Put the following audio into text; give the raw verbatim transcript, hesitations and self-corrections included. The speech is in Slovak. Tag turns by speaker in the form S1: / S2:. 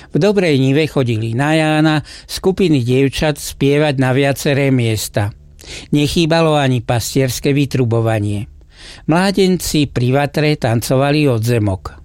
S1: V Dobrej Nive chodili na Jána skupiny dievčat spievať na viaceré miesta. Nechýbalo ani pastierské vytrubovanie. Mládenci pri vatre tancovali odzemok.